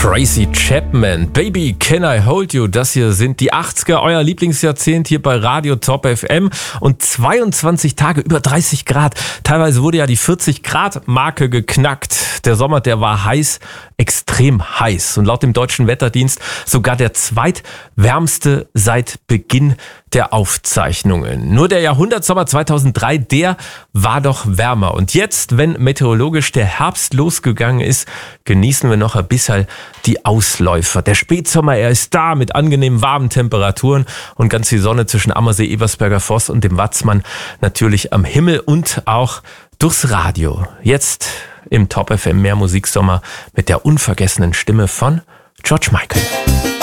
Tracy Chapman, Baby Can I Hold You, das hier sind die 80er, euer Lieblingsjahrzehnt hier bei Radio Top FM und 22 Tage über 30 Grad. Teilweise wurde ja die 40 Grad Marke geknackt. Der Sommer, der war heiß, extrem heiß und laut dem Deutschen Wetterdienst sogar der zweitwärmste seit Beginn der Aufzeichnungen. Nur der Jahrhundertsommer 2003, der war doch wärmer. Und jetzt, wenn meteorologisch der Herbst losgegangen ist, genießen wir noch ein bisschen die Ausläufer. Der Spätsommer, er ist da mit angenehmen warmen Temperaturen und ganz viel Sonne zwischen Ammersee, Ebersberger Forst und dem Watzmann natürlich am Himmel und auch durchs Radio. Jetzt im Top FM mehr Musiksommer mit der unvergessenen Stimme von George Michael.